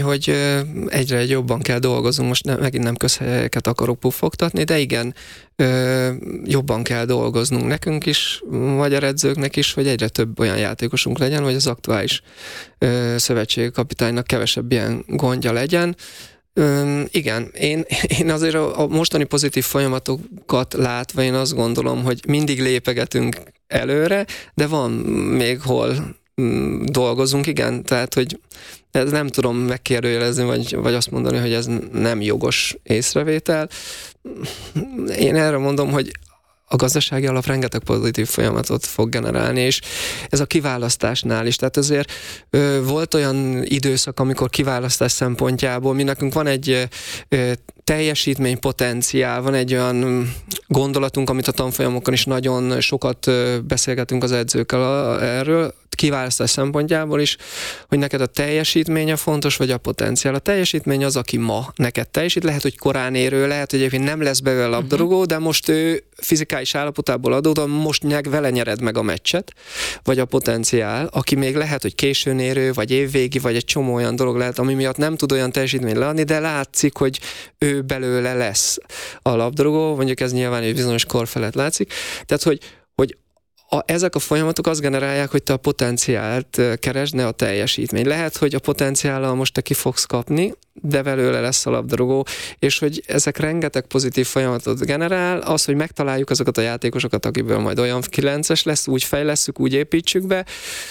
hogy egyre jobban kell dolgozunk, most megint nem közhelyeket akarok puffogtatni, de igen, jobban kell dolgoznunk nekünk is, magyar edzőknek is, hogy egyre több olyan játékosunk legyen, hogy az aktuális szövetségkapitánynak kevesebb ilyen gondja legyen. Igen, én azért a mostani pozitív folyamatokat látva én azt gondolom, hogy mindig lépegetünk előre, de van még hol dolgozunk, igen, tehát, hogy ez nem tudom megkérdőjelezni, vagy azt mondani, hogy ez nem jogos észrevétel. Én erre mondom, hogy a gazdasági alap rengeteg pozitív folyamatot fog generálni, és ez a kiválasztásnál is. Tehát azért volt olyan időszak, amikor kiválasztás szempontjából mi nekünk van egy teljesítménypotenciál, van egy olyan gondolatunk, amit a tanfolyamokon is nagyon sokat beszélgetünk az edzőkkel erről, kiválasztás szempontjából is, hogy neked a teljesítménye fontos, vagy a potenciál. A teljesítmény az, aki ma neked teljesít, lehet, hogy korán érő, lehet, hogy egyébként nem lesz belőle labdarúgó, de most ő fizikális állapotából adódóan most vele nyered meg a meccset, vagy a potenciál, aki még lehet, hogy későn érő, vagy évvégi, vagy egy csomó olyan dolog lehet, ami miatt nem tud olyan teljesítményt leadni, de látszik, hogy ő belőle lesz a labdarúgó, mondjuk ez nyilván egy bizonyos kor felett látszik. Tehát, hogy ezek a folyamatok azt generálják, hogy te a potenciált keresd, ne a teljesítmény. Lehet, hogy a potenciállal most te ki fogsz kapni, de belőle lesz a labdarúgó, és hogy ezek rengeteg pozitív folyamatot generál, az, hogy megtaláljuk azokat a játékosokat, akiből majd olyan 9-es lesz, úgy fejlesszük, úgy építsük be.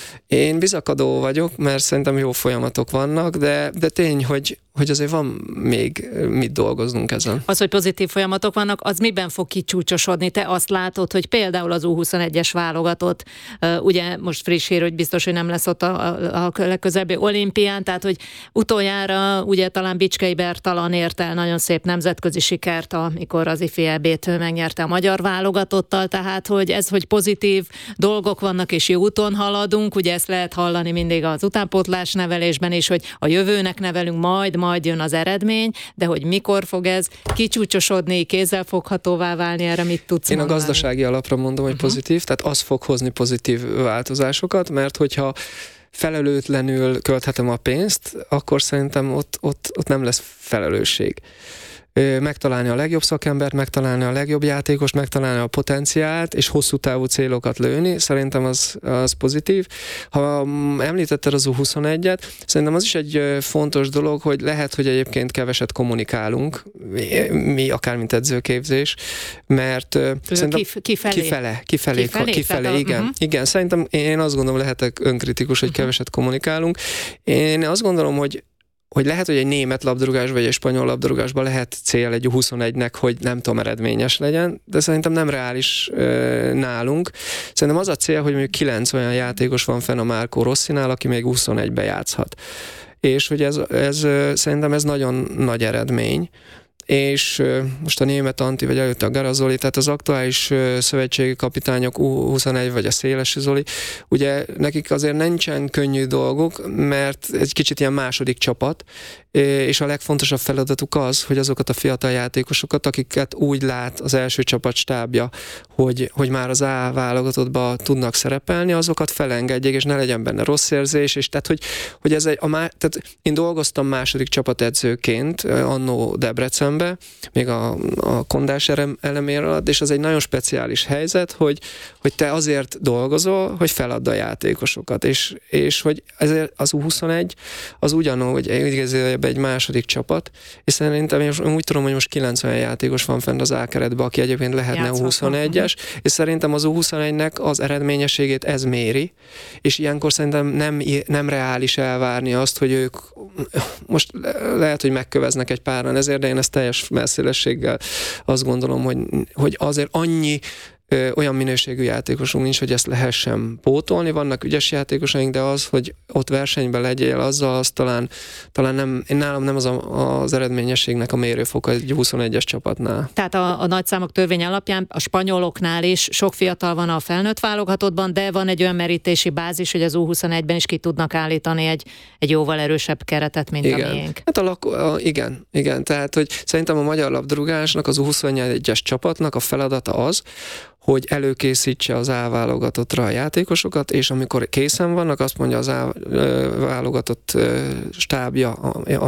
Én bizakodó vagyok, mert szerintem jó folyamatok vannak, de tény, hogy azért van még mit dolgoznunk ezen. Az, hogy pozitív folyamatok vannak, az miben fog kicsúcsosodni? Te azt látod, hogy például az U21-es válogatott, ugye most friss hír, hogy biztos, hogy nem lesz ott a legközelebbi olimpián, tehát hogy utoljára ugye talán Bicskei Bertalan ért el nagyon szép nemzetközi sikert, amikor az ifi EB-t megnyerte a magyar válogatottal, tehát hogy pozitív dolgok vannak és jó úton haladunk, ugye ezt lehet hallani mindig az utánpótlás nevelésben is, hogy a jövőnek nevelünk, majd jön az eredmény, de hogy mikor fog ez kicsúcsosodni, kézzelfoghatóvá válni, erre mit tudsz mondani? Én a gazdasági alapra mondom, hogy pozitív, tehát az fog hozni pozitív változásokat, mert hogyha felelőtlenül költhetem a pénzt, akkor szerintem ott nem lesz felelősség. Megtalálni a legjobb szakembert, megtalálni a legjobb játékost, megtalálni a potenciált, és hosszú távú célokat lőni, szerintem az pozitív. Ha említetted az U21-et, szerintem az is egy fontos dolog, hogy lehet, hogy egyébként keveset kommunikálunk, mi akár mint edzőképzés, mert szerintem kifelé, igen. Igen, szerintem én azt gondolom, lehetek önkritikus, hogy keveset kommunikálunk. Én azt gondolom, hogy lehet, hogy egy német labdarúgás vagy egy spanyol labdarúgásban lehet cél egy 21-nek, hogy nem tudom, eredményes legyen, de szerintem nem reális nálunk. Szerintem az a cél, hogy mondjuk 9 olyan játékos van fenn a Marco Rossinál, aki még 21-be játszhat. És hogy szerintem ez nagyon nagy eredmény. És most a német Antti, vagy előtte a Garazoli, tehát az aktuális szövetségi kapitányok U21 vagy a Szélesi Zoli, ugye nekik azért nincsen könnyű dolguk, mert egy kicsit ilyen második csapat, és a legfontosabb feladatuk az, hogy azokat a fiatal játékosokat, akiket úgy lát az első csapat stábja, hogy már az A válogatottba tudnak szerepelni, azokat felengedjék, és ne legyen benne rossz érzés, és tehát, hogy ez tehát én dolgoztam második csapatedzőként annó Debrecenbe, még a Kondás elemér alatt, és az egy nagyon speciális helyzet, hogy te azért dolgozol, hogy feladd a játékosokat, és hogy ezért az U21 az ugyanúgy egy második csapat, és szerintem én úgy tudom, hogy most 90 játékos van fent az A-keretben, aki egyébként lehetne U21-es, és szerintem az U21-nek az eredményességét ez méri, és ilyenkor szerintem nem reális elvárni azt, hogy ők most lehet, hogy megköveznek egy páran ezért, de én ezt teljes messzélességgel azt gondolom, hogy azért annyi olyan minőségű játékosunk nincs, hogy ezt lehessen pótolni. Vannak ügyes játékosaink, de az, hogy ott versenyben legyél azzal, az talán nem, nálam nem az eredményességnek a mérőfoka egy 21-es csapatnál. Tehát a nagyszámok törvény alapján a spanyoloknál is sok fiatal van a felnőtt válogatottban, de van egy olyan merítési bázis, hogy az U21-ben is ki tudnak állítani egy jóval erősebb keretet, mint a miénk. Hát igen. Tehát, hogy szerintem a magyar labdarúgásnak, az U21-es csapatnak a feladata az, hogy előkészítse az A válogatottra a játékosokat, és amikor készen vannak, azt mondja az A válogatott stábja,